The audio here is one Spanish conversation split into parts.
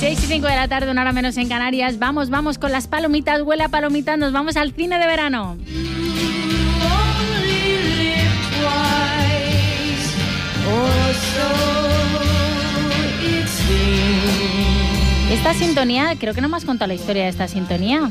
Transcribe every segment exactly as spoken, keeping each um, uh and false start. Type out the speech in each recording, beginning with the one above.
seis y cinco de la tarde, una hora menos en Canarias. Vamos, vamos con las palomitas, huele a palomitas, nos vamos al cine de verano. Esta sintonía, creo que no me has contado la historia de esta sintonía.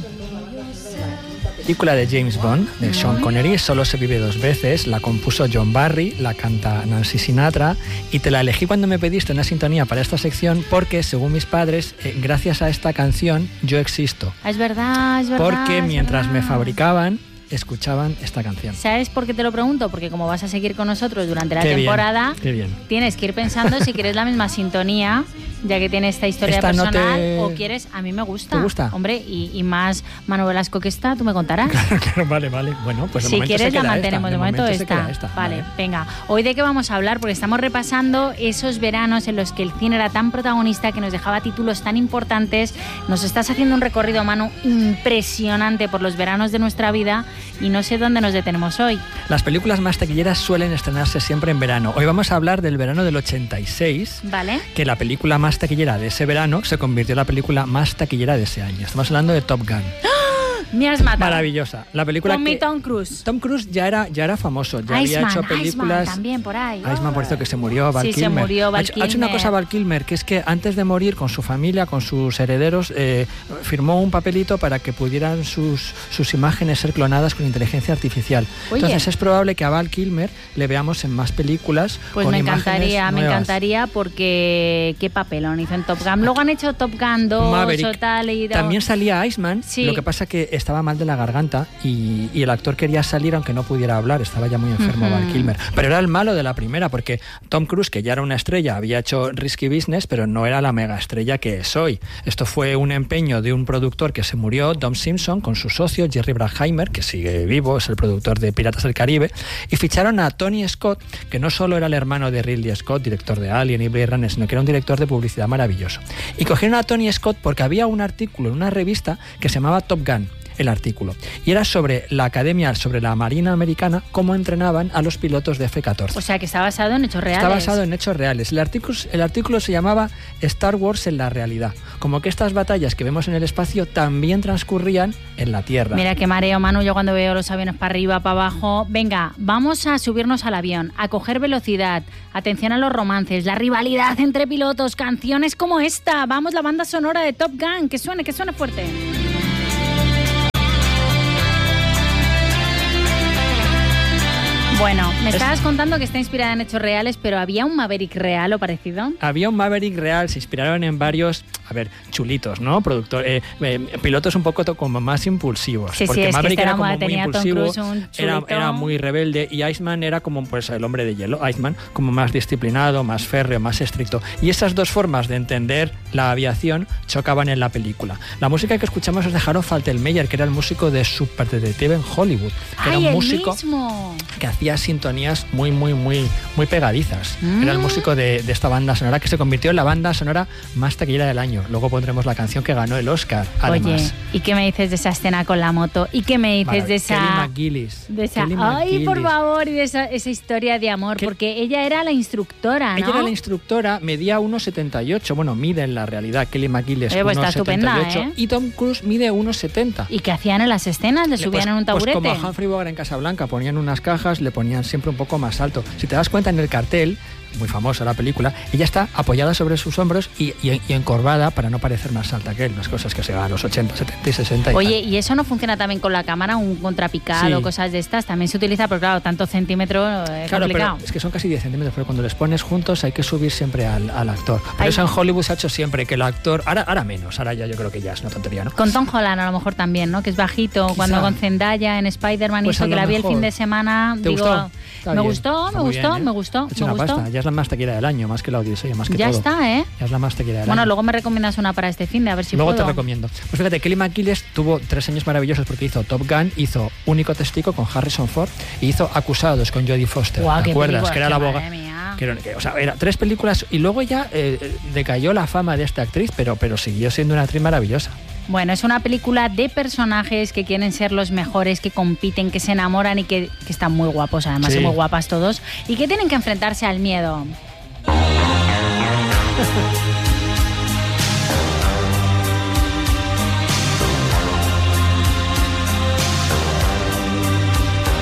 Película de James Bond, de Sean Connery, Solo se vive dos veces, la compuso John Barry, la canta Nancy Sinatra, y te la elegí cuando me pediste una sintonía para esta sección porque, según mis padres, eh, gracias a esta canción yo existo. Es verdad, es verdad. Porque es mientras verdad. me fabricaban, escuchaban esta canción. ¿Sabes por qué te lo pregunto? Porque como vas a seguir con nosotros durante la Qué temporada, bien, qué bien. Tienes que ir pensando si quieres la misma sintonía, ya que tiene esta historia Esta personal, no te... o quieres... A mí me gusta. ¿Te gusta? Hombre, y, y más Manu Velasco que está, tú me contarás. Claro, claro, vale, vale. Bueno, pues de si momento quieres se queda la mantenemos, esta. de momento, momento esta. esta. Vale, vale, venga. Hoy de qué vamos a hablar, porque estamos repasando esos veranos en los que el cine era tan protagonista, que nos dejaba títulos tan importantes. Nos estás haciendo un recorrido, Manu, impresionante por los veranos de nuestra vida y no sé dónde nos detenemos hoy. Las películas más taquilleras suelen estrenarse siempre en verano. Hoy vamos a hablar del verano del ochenta y seis, Vale. que la película más taquillera de ese verano se convirtió en la película más taquillera de ese año. Estamos hablando de Top Gun. Me has matado. Maravillosa. La película Con que... mi Tom Cruise. Tom Cruise ya era, ya era famoso, ya Iceman, había hecho películas... Iceman también por ahí. Iceman, por cierto, que se murió, Val Sí, se Kilmer. murió Val ha, hecho, ha hecho una Kilmer. cosa Val Kilmer, que es que antes de morir con su familia, con sus herederos, eh, firmó un papelito para que pudieran sus, sus imágenes ser clonadas con inteligencia artificial. Oye. Entonces es probable que a Val Kilmer le veamos en más películas Pues con me imágenes encantaría, me nuevas. encantaría porque qué papelón hizo en Top Gun. Luego han hecho Top Gun dos Maverick. o tal. Y También salía Iceman, Sí. lo que pasa que estaba mal de la garganta y, y el actor quería salir aunque no pudiera hablar, estaba ya muy enfermo. Ujú. Val Kilmer. Pero era el malo de la primera, porque Tom Cruise, que ya era una estrella, había hecho Risky Business, pero no era la mega estrella que es hoy. Esto fue un empeño de un productor que se murió, Don Simpson, con su socio Jerry Bruckheimer, que sigue vivo, es el productor de Piratas del Caribe, y ficharon a Tony Scott, que no solo era el hermano de Ridley Scott, director de Alien y Blade Runner, sino que era un director de publicidad maravilloso. Y cogieron a Tony Scott porque había un artículo en una revista que se llamaba Top Gun, el artículo, y era sobre la academia, sobre la Marina Americana, cómo entrenaban a los pilotos de F catorce. O sea, que está basado en hechos reales. Está basado en hechos reales. El artículo, el artículo se llamaba Star Wars en la realidad, como que estas batallas que vemos en el espacio también transcurrían en la Tierra. Mira qué mareo, Manu, yo cuando veo los aviones para arriba, para abajo. Venga, vamos a subirnos al avión, a coger velocidad, atención a los romances, la rivalidad entre pilotos, canciones como esta. Vamos, la banda sonora de Top Gun, que suene, que suene fuerte. Bueno, me estabas contando que está inspirada en hechos reales, pero ¿había un Maverick real o parecido? Había un Maverick real, se inspiraron en varios, a ver, chulitos, ¿no? Productor, eh, eh, pilotos un poco to- como más impulsivos. Sí, sí, porque es que Maverick este era era como mo- muy tenía Tom impulsivo, Cruise, un era, chulito. era muy rebelde, y Iceman era como pues el hombre de hielo, Iceman, como más disciplinado, más férreo, más estricto. Y esas dos formas de entender la aviación chocaban en la película. La música que escuchamos es de Harold Faltermeyer, que era el músico de Super Detective en Hollywood, que era ¡Ay, un el músico mismo! que hacía sintonías muy, muy, muy, muy pegadizas. Mm. Era el músico de, de esta banda sonora que se convirtió en la banda sonora más taquillera del año. Luego pondremos la canción que ganó el Oscar, además. Oye, ¿y qué me dices de esa escena con la moto? ¿Y qué me dices Vale, de esa... Kelly McGillis. De esa... Kelly Ay, por McGillis. favor, y de esa, esa historia de amor, ¿Qué? porque ella era la instructora, ¿no? Ella era la instructora, medía uno setenta y ocho. Bueno, mide en la realidad Kelly McGillis Oye, pues está uno setenta y ocho. estupenda, ¿eh? Y Tom Cruise mide uno setenta. ¿Y qué hacían en las escenas? ¿Le Le- subían pues- en un taburete? Pues como a Humphrey Bogart en Casablanca, ponían unas cajas, le ponían siempre un poco más alto. Si te das cuenta en el cartel, muy famosa la película, ella está apoyada sobre sus hombros y, y, y encorvada para no parecer más alta que él, las cosas que se van a los ochenta, setenta y sesenta. Y Oye, tal. ¿y eso no funciona también con la cámara? Un contrapicado, Sí. cosas de estas. También se utiliza, pero claro, tanto centímetro es Claro, complicado. pero es que son casi diez centímetros, pero cuando les pones juntos hay que subir siempre al, al actor. Por Ay. eso en Hollywood se ha hecho siempre que el actor, ahora, ahora menos, ahora ya yo creo que ya es una tontería, ¿no? Con Tom Holland a lo mejor también, ¿no? Que es bajito. Quizá. Cuando con Zendaya en Spider-Man Pues hizo a que lo la vi el mejor. fin de semana, ¿Te digo, gustó? Está me bien, gustó, está me muy gustó, bien, ¿eh? me gustó, Ha hecho me una gustó. pasta, ya es la más taquillera del año, más que la Odisea, más que Ya todo. está, ¿eh? Ya es la más taquillera del Bueno, año. luego me recomiendas una para este fin de a ver si Luego puedo. te recomiendo. Pues fíjate, Kelly McGillis tuvo tres años maravillosos porque hizo Top Gun, hizo Único Testigo con Harrison Ford y hizo Acusados con Jodie Foster. Guau, ¿Te qué acuerdas? película, Que era la qué abogada. madre mía. Que, era- que, o sea, era tres películas y luego ya eh, decayó la fama de esta actriz, pero, pero siguió siendo una actriz maravillosa. Bueno, es una película de personajes que quieren ser los mejores, que compiten, que se enamoran y que, que están muy guapos, además, Sí. y muy guapas todos, y que tienen que enfrentarse al miedo.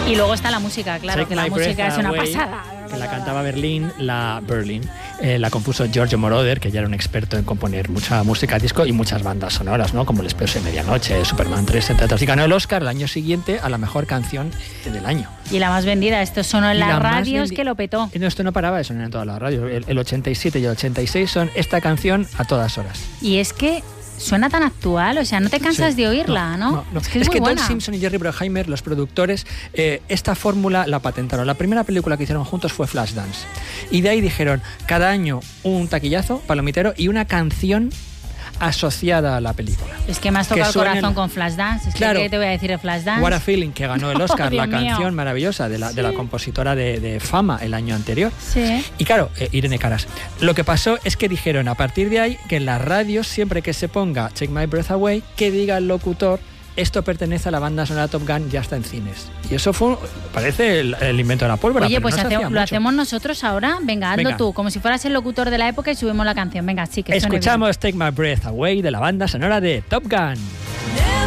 Y luego está la música, claro, Take que la My música Breath es una Away, pasada. que la cantaba Berlín, la Berlin, eh, la compuso Giorgio Moroder, que ya era un experto en componer mucha música disco y muchas bandas sonoras, ¿no? Como El Expreso de Medianoche, Superman tres, entre otras. Y ganó el Oscar el año siguiente a la mejor canción del año. Y la más vendida, esto sonó en Y las la más radios vendi- que lo petó. No, esto no paraba de sonar en todas las radios. El, el ochenta y siete y el ochenta y seis son esta canción a todas horas. Y es que suena tan actual, o sea, no te cansas Sí. de oírla, ¿no? no, no. Es que es, muy que Don buena. Simpson y Jerry Bruckheimer, los productores, eh, esta fórmula la patentaron. La primera película que hicieron juntos fue Flashdance. Y de ahí dijeron, cada año un taquillazo, palomitero, y una canción asociada a la película. Es que me has tocado que el suenen- corazón con Flashdance. Es Claro. que, ¿qué te voy a decir de Flashdance? What a Feeling, que ganó el Oscar, Oh, la Dios mío. canción maravillosa de la, de la compositora de, de Fama el año anterior. Sí. Y claro, eh, Irene Caras. Lo que pasó es que dijeron a partir de ahí que en las radios, siempre que se ponga Take My Breath Away, que diga el locutor, esto pertenece a la banda sonora Top Gun, ya está en cines. Y eso fue, parece el, el invento de la pólvora. Oye, pero pues no se hace- hacía lo mucho. hacemos nosotros ahora. Venga, hazlo Venga. tú, como si fueras el locutor de la época y subimos la canción. Venga, sí, que suene bien. Escuchamos Take My Breath Away de la banda sonora de Top Gun.